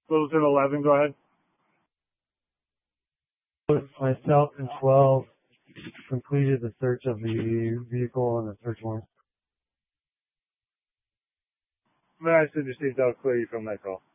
Littleton 11, go ahead. Myself and 12 completed the search of the vehicle and the search warrant. May I just receive that clear you from that call?